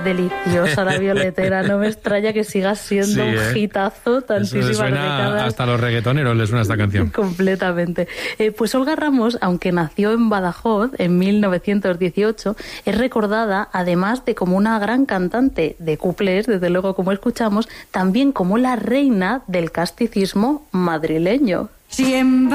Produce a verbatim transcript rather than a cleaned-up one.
deliciosa la violetera, no me extraña que siga siendo sí, un ¿eh? hitazo tantísimas décadas. Hasta a los reggaetoneros les suena esta canción. Completamente. Eh, pues Olga Ramos, aunque nació en Badajoz en mil novecientos dieciocho, es recordada, además de como una gran cantante de cuplés, desde luego como escuchamos, también como la reina del casticismo madrileño. Siempre